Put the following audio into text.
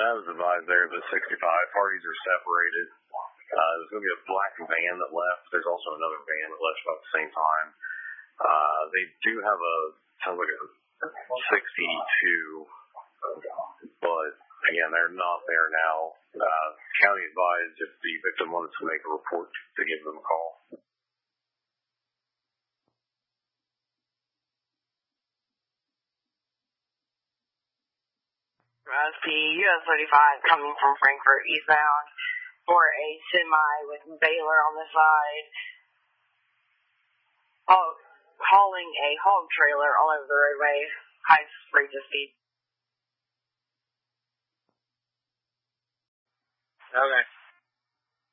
I was advised there that 65 parties are separated. There's going to be a black van that left. There's also another van that left about the same time. They do have sounds like a 62, but again, they're not there now. County advised if the victim wanted to make a report to give them a call. SP US 35 coming from Frankfort eastbound for a semi with Baylor on the side. Hauling a hog trailer all over the roadway, high rate of speed. Okay.